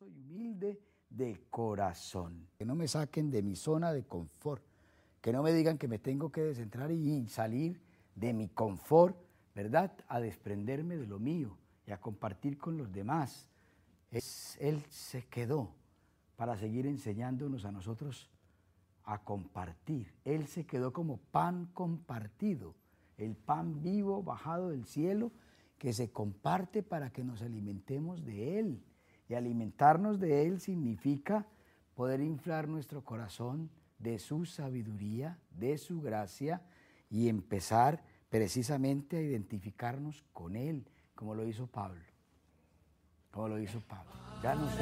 y humilde de corazón. Que no me saquen de mi zona de confort, que no me digan que me tengo que descentrar y salir de mi confort, ¿verdad? A desprenderme de lo mío y a compartir con los demás. Él se quedó para seguir enseñándonos a nosotros a compartir. Él se quedó como pan compartido, el pan vivo bajado del cielo que se comparte para que nos alimentemos de Él. Y alimentarnos de Él significa poder inflar nuestro corazón de su sabiduría, de su gracia y empezar precisamente a identificarnos con Él, como lo hizo Pablo. Ya no